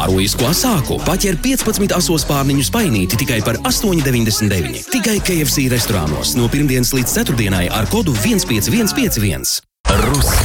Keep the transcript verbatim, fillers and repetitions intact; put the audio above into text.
Kārojisko asāku paķer piecpadsmit asos pārniņu spainīti tikai par astoņi deviņdesmit deviņi. Tikai K F C restorānos no pirmdienas līdz ceturtdienai ar kodu viens pieci viens pieci viens. Russ